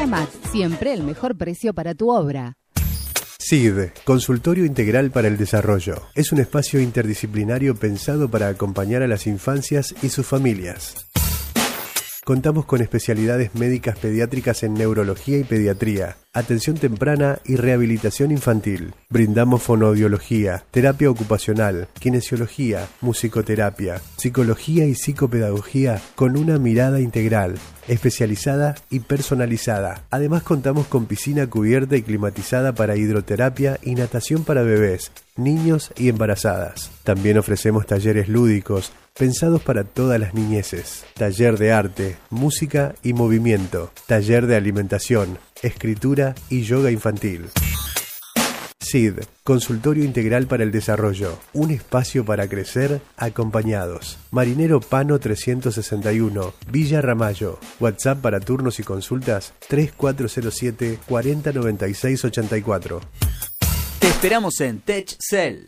Remax, siempre el mejor precio para tu obra. CID, Consultorio Integral para el Desarrollo. Es un espacio interdisciplinario pensado para acompañar a las infancias y sus familias. Contamos con especialidades médicas pediátricas en neurología y pediatría, atención temprana y rehabilitación infantil. Brindamos fonoaudiología, terapia ocupacional, kinesiología, musicoterapia, psicología y psicopedagogía con una mirada integral, especializada y personalizada. Además contamos con piscina cubierta y climatizada para hidroterapia y natación para bebés, niños y embarazadas. También ofrecemos talleres lúdicos pensados para todas las niñeces. Taller de arte, música y movimiento. Taller de alimentación, escritura y yoga infantil. CID, Consultorio Integral para el Desarrollo. Un espacio para crecer acompañados. Marinero Pano 361, Villa Ramallo. WhatsApp para turnos y consultas 3407 4096 84. Te esperamos en TechCell.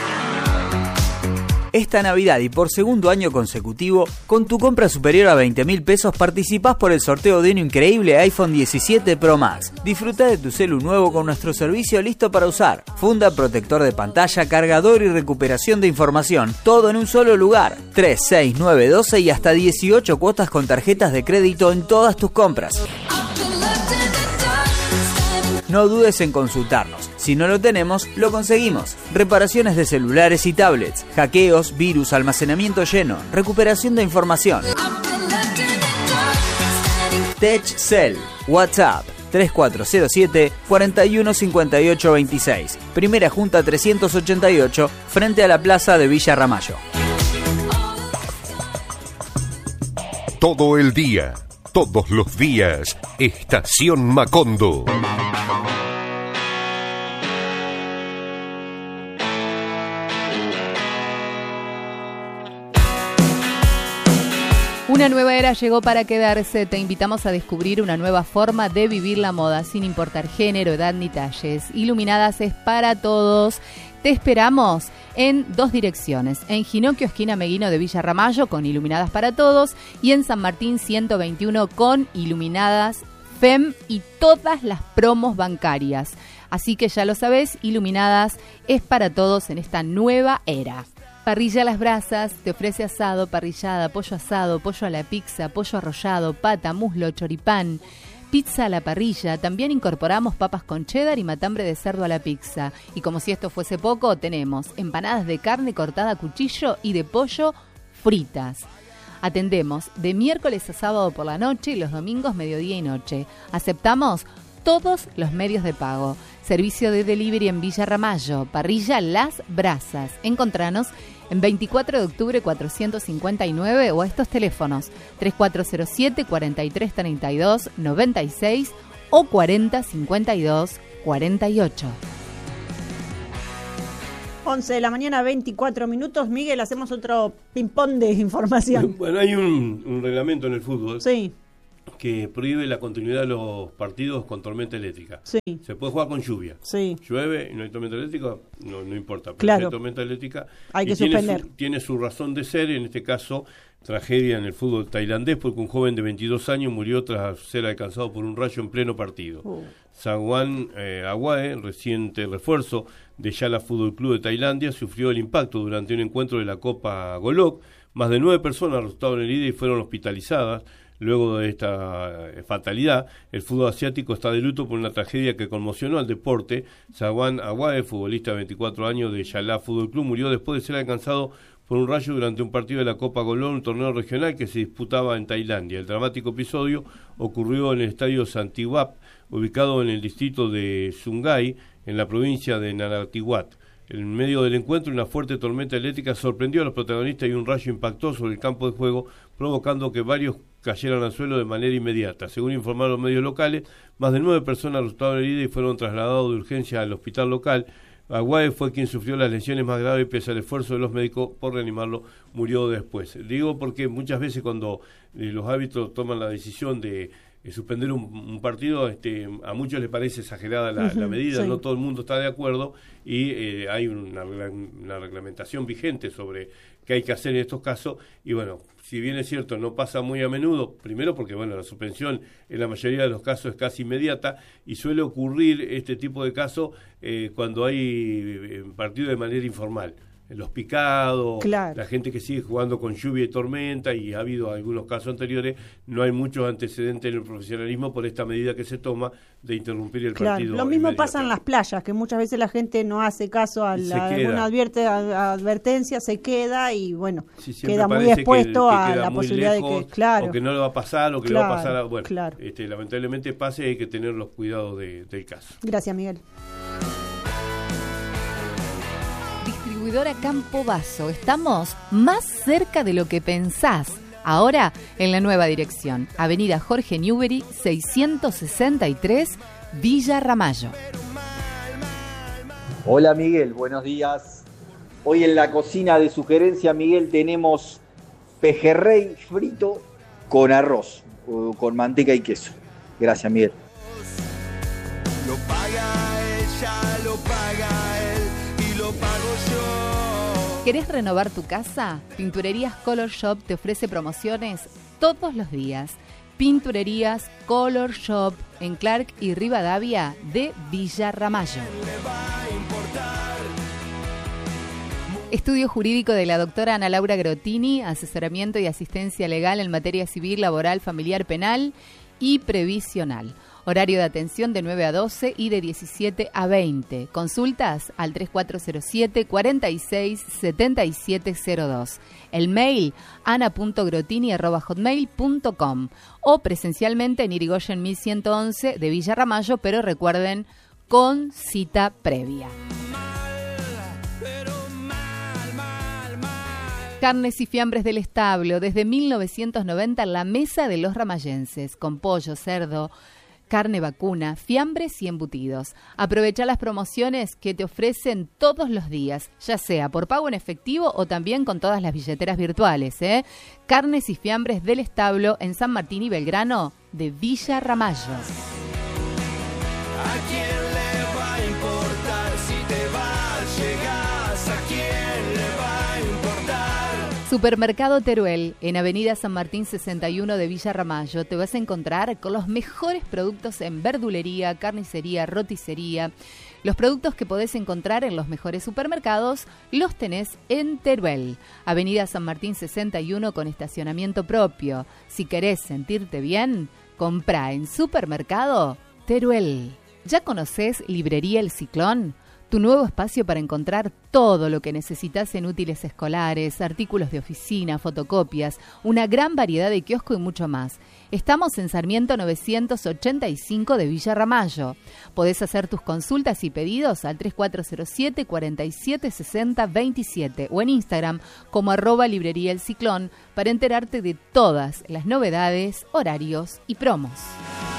Esta Navidad y por segundo año consecutivo, con tu compra superior a 20.000 pesos participás por el sorteo de un increíble iPhone 17 Pro Max. Disfruta de tu celu nuevo con nuestro servicio listo para usar. Funda, protector de pantalla, cargador y recuperación de información. Todo en un solo lugar. 3, 6, 9, 12 y hasta 18 cuotas con tarjetas de crédito en todas tus compras. No dudes en consultarnos. Si no lo tenemos, lo conseguimos. Reparaciones de celulares y tablets, hackeos, virus, almacenamiento lleno, recuperación de información. TechCell, WhatsApp 3407 415826. Primera Junta 388, frente a la plaza de Villa Ramallo. Todo el día, todos los días, Estación Macondo. Una nueva era llegó para quedarse. Te invitamos a descubrir una nueva forma de vivir la moda, sin importar género, edad ni talles. Iluminadas es para todos. Te esperamos en dos direcciones. En Ginocchio, esquina Meguino de Villa Ramallo, con Iluminadas para todos. Y en San Martín 121, con Iluminadas FEM y todas las promos bancarias. Así que ya lo sabés, Iluminadas es para todos en esta nueva era. Parrilla a las brasas te ofrece asado, parrillada, pollo asado, pollo a la pizza, pollo arrollado, pata, muslo, choripán, pizza a la parrilla. También incorporamos papas con cheddar y matambre de cerdo a la pizza. Y como si esto fuese poco, tenemos empanadas de carne cortada a cuchillo y de pollo fritas. Atendemos de miércoles a sábado por la noche y los domingos mediodía y noche. Aceptamos todos los medios de pago. Servicio de delivery en Villa Ramallo. Parrilla Las Brasas. Encontranos en 24 de octubre 459 o a estos teléfonos 3407 4332 96 o 4052 48. 11 de la mañana, 24 minutos. Miguel, hacemos otro ping-pong de información. Bueno, hay un reglamento en el fútbol. Sí. Que prohíbe la continuidad de los partidos con tormenta eléctrica. Sí. Se puede jugar con lluvia. Sí. Llueve y no hay tormenta eléctrica, no importa. Pero claro. si hay tormenta eléctrica, hay que suspender. Tiene su razón de ser, en este caso, tragedia en el fútbol tailandés, porque un joven de 22 años murió tras ser alcanzado por un rayo en pleno partido. Sawan Awae, reciente refuerzo de Yala Fútbol Club de Tailandia, sufrió el impacto durante un encuentro de la Copa Golok. Más de 9 personas resultaron heridas y fueron hospitalizadas. Luego de esta fatalidad, el fútbol asiático está de luto por una tragedia que conmocionó al deporte. Sawan Awae, futbolista de 24 años de Yala Fútbol Club, murió después de ser alcanzado por un rayo durante un partido de la Copa Golok, un torneo regional que se disputaba en Tailandia. El dramático episodio ocurrió en el estadio Santiguap, ubicado en el distrito de Sungai, en la provincia de Narathiwat. En medio del encuentro, una fuerte tormenta eléctrica sorprendió a los protagonistas y un rayo impactó sobre el campo de juego, provocando que varios cayeran al suelo de manera inmediata. Según informaron los medios locales, más de 9 personas resultaron heridas y fueron trasladados de urgencia al hospital local. Aguae fue quien sufrió las lesiones más graves y pese al esfuerzo de los médicos por reanimarlo, murió después. Digo porque muchas veces cuando los árbitros toman la decisión de suspender un partido, a muchos les parece exagerada la medida, sí. No todo el mundo está de acuerdo y hay una reglamentación vigente sobre qué hay que hacer en estos casos y bueno, si bien es cierto no pasa muy a menudo, primero porque bueno, la suspensión en la mayoría de los casos es casi inmediata y suele ocurrir este tipo de casos cuando hay partido de manera informal. Los picados, claro. La gente que sigue jugando con lluvia y tormenta, y ha habido algunos casos anteriores, no hay muchos antecedentes en el profesionalismo por esta medida que se toma de interrumpir el partido. Lo mismo pasa en las playas, que muchas veces la gente no hace caso a alguna advertencia, se queda y bueno, queda muy expuesto a la posibilidad lejos, de que, claro, o que no le va a pasar, o que le va a pasar, bueno, claro. Lamentablemente pasa y hay que tener los cuidados del caso. Gracias, Miguel. Distribuidora Campo Basso. Estamos más cerca de lo que pensás. Ahora en la nueva dirección. Avenida Jorge Newbery, 663, Villa Ramallo. Hola Miguel, buenos días. Hoy en la cocina de sugerencia, Miguel, tenemos pejerrey frito con arroz, con manteca y queso. Gracias, Miguel. Lo paga ella, lo paga él y lo pago yo. ¿Querés renovar tu casa? Pinturerías Color Shop te ofrece promociones todos los días. Pinturerías Color Shop en Clark y Rivadavia de Villa Ramallo. Estudio jurídico de la doctora Ana Laura Grotini, asesoramiento y asistencia legal en materia civil, laboral, familiar, penal y previsional. Horario de atención de 9 a 12 y de 17 a 20. Consultas al 3407-467702. El mail ana.grotini@hotmail.com o presencialmente en Irigoyen 1111 de Villa Ramallo, pero recuerden, con cita previa. Carnes y fiambres del establo, desde 1990 la mesa de los ramallenses, con pollo, cerdo, carne vacuna, fiambres y embutidos. Aprovecha las promociones que te ofrecen todos los días, ya sea por pago en efectivo o también con todas las billeteras virtuales. Carnes y fiambres del establo en San Martín y Belgrano de Villa Ramallo. ¿A quién le va a importar si te vas? Llegás, ¿a quién le va a importar? Supermercado Teruel, en Avenida San Martín 61 de Villa Ramallo, te vas a encontrar con los mejores productos en verdulería, carnicería, roticería. Los productos que podés encontrar en los mejores supermercados los tenés en Teruel. Avenida San Martín 61 con estacionamiento propio. Si querés sentirte bien, comprá en Supermercado Teruel. ¿Ya conocés Librería El Ciclón? Tu nuevo espacio para encontrar todo lo que necesitas en útiles escolares, artículos de oficina, fotocopias, una gran variedad de kiosco y mucho más. Estamos en Sarmiento 985 de Villa Ramallo. Podés hacer tus consultas y pedidos al 3407-476027 o en Instagram como @Librería El Ciclón para enterarte de todas las novedades, horarios y promos.